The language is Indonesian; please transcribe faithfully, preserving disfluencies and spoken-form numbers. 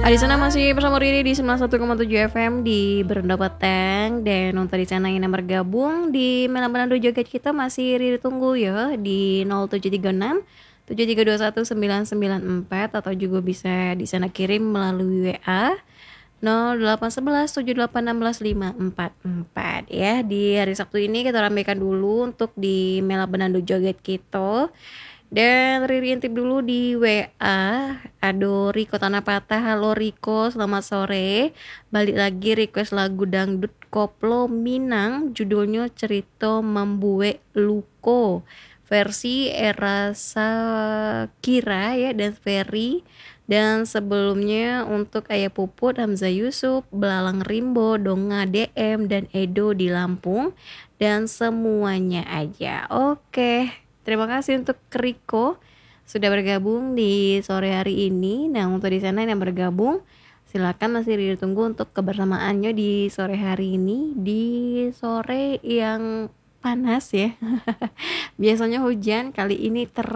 Ah, di sana masih bersama Riri di sembilan puluh satu koma tujuh F M di Beranda Peteng. Dan untuk di sana yang bergabung di Malam Manado Joget kita masih Riri tunggu ya di nol tujuh tiga enam tujuh tiga dua satu sembilan sembilan empat, atau juga bisa di sana kirim melalui W A nol delapan satu satu tujuh delapan enam lima empat empat ya. Di hari Sabtu ini kita ramaikan dulu untuk di Malam Manado Joget kita. Dan Riri intip dulu di W A. Aduh, Riko Tanah Patah. Halo Riko, selamat sore. Balik lagi request lagu dangdut koplo Minang, judulnya Cerita Membuek Luko, versi Era Sakira ya dan Ferry. Dan sebelumnya untuk Ayah Puput, Hamzah Yusuf, Belalang Rimbo, Donga D M, dan Edo di Lampung. Dan semuanya aja. Oke, terima kasih untuk Riko sudah bergabung di sore hari ini. Nah, untuk di sana yang bergabung, silakan masih ditunggu untuk kebersamaannya di sore hari ini, di sore yang panas ya. Biasanya hujan, kali ini terang.